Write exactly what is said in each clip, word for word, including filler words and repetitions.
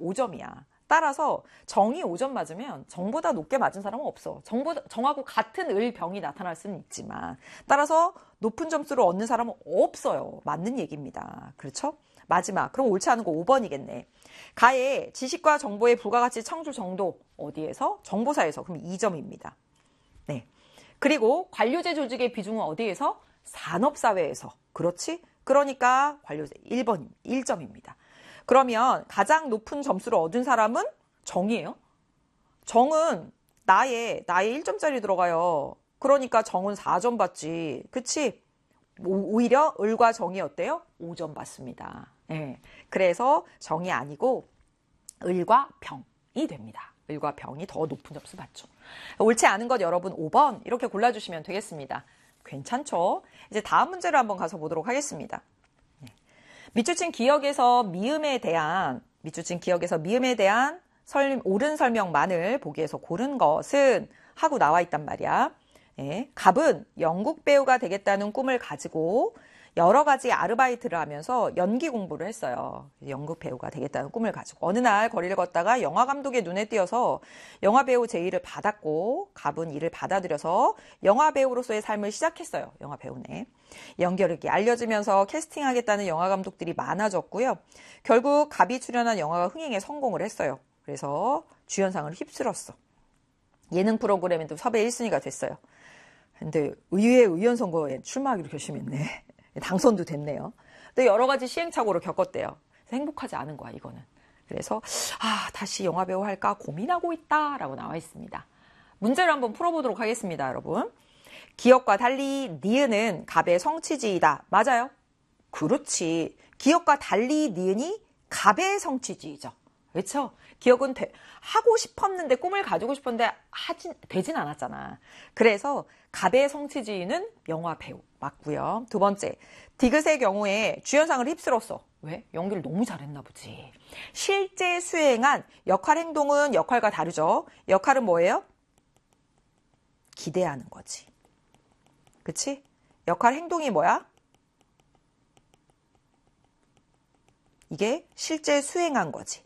오 점이야. 따라서 정이 오 점 맞으면 정보다 높게 맞은 사람은 없어. 정보다, 정하고 같은 을, 병이 나타날 수는 있지만 따라서 높은 점수를 얻는 사람은 없어요. 맞는 얘기입니다. 그렇죠? 마지막. 그럼 옳지 않은 거 오 번이겠네. 가의 지식과 정보의 부가가치 창출 정도 어디에서? 정보사에서. 그럼 이 점입니다. 네. 그리고 관료제 조직의 비중은 어디에서? 산업사회에서. 그렇지? 그러니까 관료제 일 번, 일 점입니다. 그러면 가장 높은 점수를 얻은 사람은 정이에요. 정은 나의, 나의 일 점짜리 들어가요. 그러니까 정은 사 점 받지. 그치? 오히려 을과 정이 어때요? 오 점 받습니다. 네. 그래서 정이 아니고 을과 병이 됩니다. 을과 병이 더 높은 점수 받죠. 옳지 않은 것 여러분 오 번 이렇게 골라주시면 되겠습니다. 괜찮죠? 이제 다음 문제를 한번 가서 보도록 하겠습니다. 밑줄친 기억에서 미음에 대한 밑줄친 기억에서 미음에 대한 설, 옳은 설명만을 보기에서 고른 것은 하고 나와 있단 말이야. 예, 갑은 연극 배우가 되겠다는 꿈을 가지고 여러 가지 아르바이트를 하면서 연기 공부를 했어요. 연극 배우가 되겠다는 꿈을 가지고 어느 날 거리를 걷다가 영화 감독의 눈에 띄어서 영화 배우 제의를 받았고 갑은 이를 받아들여서 영화 배우로서의 삶을 시작했어요. 영화 배우네. 연기력이 알려지면서 캐스팅하겠다는 영화 감독들이 많아졌고요. 결국 갑이 출연한 영화가 흥행에 성공을 했어요. 그래서 주연상을 휩쓸었어. 예능 프로그램에도 섭외 일 순위가 됐어요. 근데 의회 의원 선거에 출마하기로 결심했네. 당선도 됐네요. 근데 여러 가지 시행착오를 겪었대요. 행복하지 않은 거야, 이거는. 그래서 아, 다시 영화배우 할까 고민하고 있다라고 나와 있습니다. 문제를 한번 풀어보도록 하겠습니다, 여러분. 기억과 달리 니은은 갑의 성취지이다. 맞아요? 그렇지. 기억과 달리 니은이 갑의 성취지이죠. 그렇죠? 기억은 되, 하고 싶었는데 꿈을 가지고 싶었는데 하진, 되진 않았잖아. 그래서 갑의 성취지는 영화 배우 맞고요. 두 번째, 디귿의 경우에 주연상을 휩쓸었어. 왜? 연기를 너무 잘했나 보지. 실제 수행한 역할 행동은 역할과 다르죠. 역할은 뭐예요? 기대하는 거지. 그치? 역할 행동이 뭐야? 이게 실제 수행한 거지.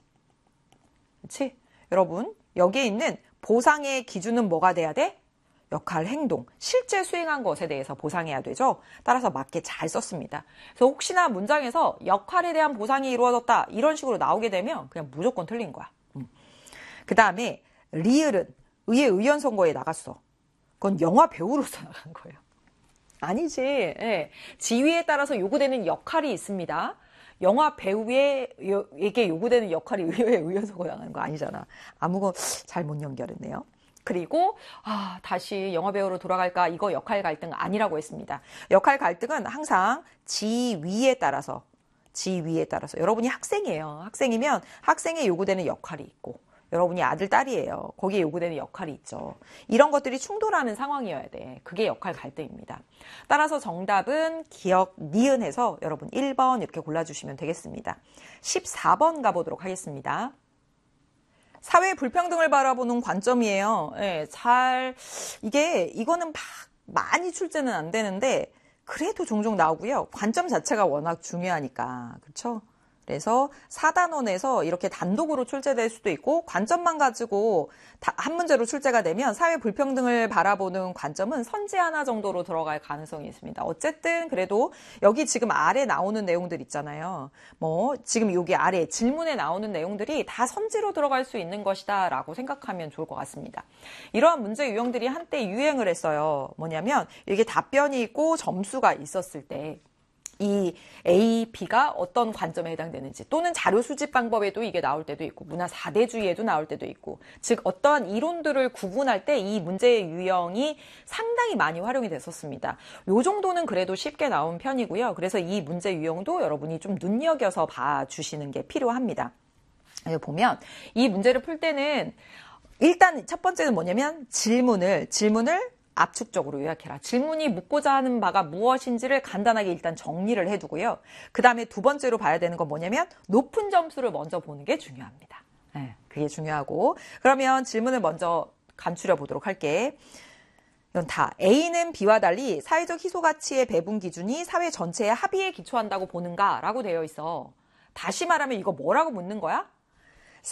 그치? 여러분, 여기에 있는 보상의 기준은 뭐가 돼야 돼? 역할, 행동, 실제 수행한 것에 대해서 보상해야 되죠. 따라서 맞게 잘 썼습니다. 그래서 혹시나 문장에서 역할에 대한 보상이 이루어졌다 이런 식으로 나오게 되면 그냥 무조건 틀린 거야. 음. 그 다음에 리을은 의회 의원 선거에 나갔어. 그건 영화 배우로서 나간 거예요. 아니지. 예. 지위에 따라서 요구되는 역할이 있습니다. 영화 배우에게 요구되는 역할이 의회 의원 선거 나가는 거 아니잖아. 아무거 잘못 연결했네요. 그리고 아, 다시 영화 배우로 돌아갈까? 이거 역할 갈등 아니라고 했습니다. 역할 갈등은 항상 지위에 따라서 지위에 따라서 여러분이 학생이에요. 학생이면 학생에 요구되는 역할이 있고 여러분이 아들, 딸이에요. 거기에 요구되는 역할이 있죠. 이런 것들이 충돌하는 상황이어야 돼. 그게 역할 갈등입니다. 따라서 정답은 기억, 니은에서 여러분 일 번 이렇게 골라주시면 되겠습니다. 십사 번 가보도록 하겠습니다. 사회 불평등을 바라보는 관점이에요. 네, 잘, 이게, 이거는 막 많이 출제는 안 되는데, 그래도 종종 나오고요. 관점 자체가 워낙 중요하니까. 그렇죠? 그래서 사 단원에서 이렇게 단독으로 출제될 수도 있고 관점만 가지고 한 문제로 출제가 되면 사회 불평등을 바라보는 관점은 선지 하나 정도로 들어갈 가능성이 있습니다. 어쨌든 그래도 여기 지금 아래 나오는 내용들 있잖아요. 뭐 지금 여기 아래 질문에 나오는 내용들이 다 선지로 들어갈 수 있는 것이다 라고 생각하면 좋을 것 같습니다. 이러한 문제 유형들이 한때 유행을 했어요. 뭐냐면 이게 답변이 있고 점수가 있었을 때 이 A, B가 어떤 관점에 해당되는지 또는 자료 수집 방법에도 이게 나올 때도 있고 문화 사대주의에도 나올 때도 있고 즉 어떠한 이론들을 구분할 때 이 문제의 유형이 상당히 많이 활용이 됐었습니다. 요 정도는 그래도 쉽게 나온 편이고요. 그래서 이 문제 유형도 여러분이 좀 눈여겨서 봐주시는 게 필요합니다. 여기 보면 이 문제를 풀 때는 일단 첫 번째는 뭐냐면 질문을 질문을 압축적으로 요약해라. 질문이 묻고자 하는 바가 무엇인지를 간단하게 일단 정리를 해두고요. 그 다음에 두 번째로 봐야 되는 건 뭐냐면 높은 점수를 먼저 보는 게 중요합니다. 네, 그게 중요하고 그러면 질문을 먼저 간추려 보도록 할게. 이건 다 A는 B와 달리 사회적 희소가치의 배분 기준이 사회 전체의 합의에 기초한다고 보는가? 라고 되어 있어. 다시 말하면 이거 뭐라고 묻는 거야?